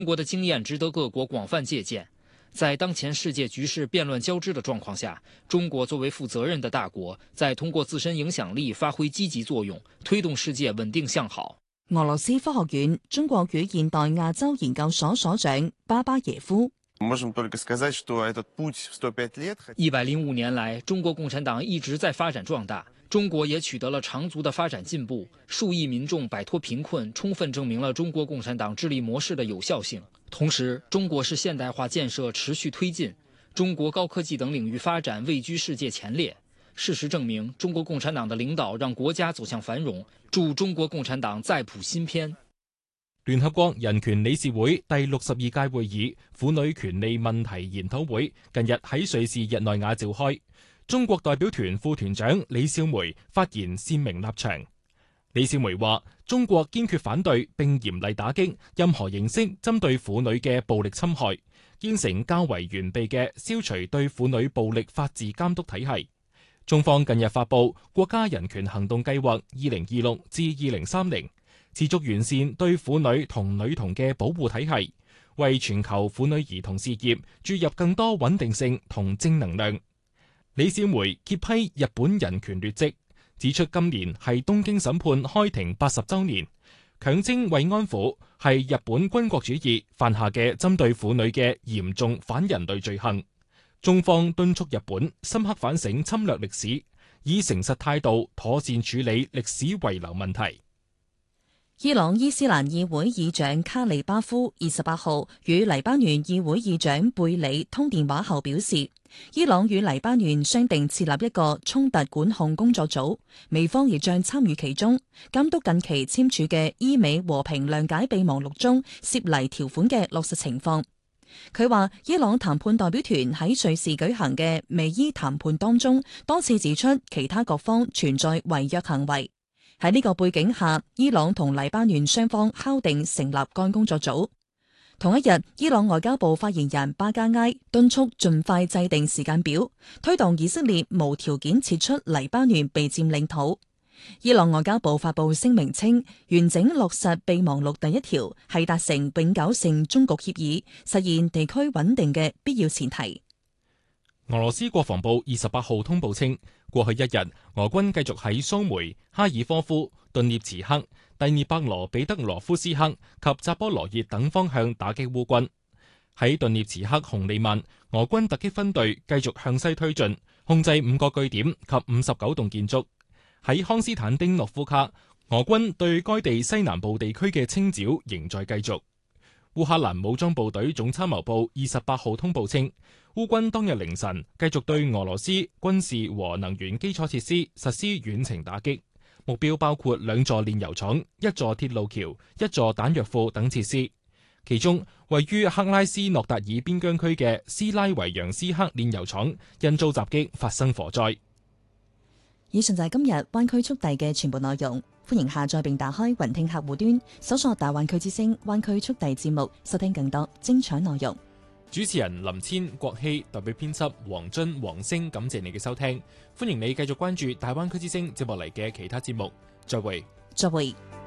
中國的經驗值得各國廣泛借鑑。在當前世界局勢變亂交織的狀況下，中國作為負責任的大國，在通過自身影響力發揮積極作用，推動世界穩定向好。 俄羅斯科學院中國與現代亞洲研究所所長巴巴耶夫 ：105年來，中國共產黨一直在發展壯大，中國也取得了長足的發展進步，數億民眾擺脫貧困，充分證明了中國共產黨治理模式的有效性。同時，中國式現代化建設持續推進，中國高科技等領域發展位居世界前列。事實證明，中國共產黨的領導讓國家走向繁榮，祝中國共產黨再譜新篇。 聯合國人權理事會第62屆會議婦女權利問題研討會近日喺瑞士日內瓦召開，中國代表團副團長李少梅發言鮮明立場。李少梅話：中國堅決反對並嚴厲打擊任何形式針對婦女嘅暴力侵害，堅承較為完備嘅消除對婦女暴力法治監督體系。中方近日發布國家人權行動計劃2026至2030，持續完善對婦女同女童嘅保護體系，為全球婦女兒童事業注入更多穩定性同正能量。李少梅揭批日本人權劣跡，指出今年係東京審判開庭80週年，強徵慰安婦係日本軍國主義犯下嘅針對婦女嘅嚴重反人類罪行。中方敦促日本深刻反省侵略歷史，以誠實態度妥善處理歷史遺留問題。 伊朗伊斯蘭議會議長卡利巴夫28號與黎巴嫩議會議長貝里通電話後表示，伊朗與黎巴嫩商定設立一個衝突管控工作組，美方亦將參與其中，監督近期簽署嘅伊美和平諒解備忘錄中涉黎條款嘅落實情況。佢話，伊朗談判代表團喺瑞士舉行嘅美伊談判當中，多次指出其他各方存在違約行為。喺呢個背景下，伊朗同黎巴嫩雙方敲定成立該工作組。同一日，伊朗外交部發言人巴加埃敦促盡快制定時間表，推動以色列無條件撤出黎巴嫩被佔領土。伊朗外交部發布聲明稱，完整落實備忘錄第1條係達成永久性終局協議，實現地區穩定嘅必要前提。 俄羅斯國防部28號通報稱，過去一日，俄軍繼續喺蘇梅、哈爾科夫、頓涅茨克、第聶伯羅彼得羅夫斯克及扎波羅熱等方向打擊烏軍。喺頓涅茨克紅利曼，俄軍突擊分隊繼續向西推進，控制5個據點及59棟建築。喺康斯坦丁諾夫卡，俄軍對該地西南部地區嘅清剿仍在繼續。烏克蘭武裝部隊總參謀部28號通報稱，烏軍當日凌晨繼續對俄羅斯軍事和能源基礎設施實施遠程打擊，目標包括2座煉油廠、1座鐵路橋、1座彈藥庫等設施。其中，位於克拉斯諾達爾邊疆區嘅斯拉維揚斯克煉油廠因遭襲擊發生火災。 以上就係今日灣區速遞嘅全部內容，歡迎下載並打開雲聽客戶端，搜索大灣區之聲灣區速遞節目，收聽更多精彩內容。 主持人林千、郭希，代表編輯黃津、黃星，感謝你嘅收聽，歡迎你繼續關注大灣區之聲接落嚟嘅其他節目，再會。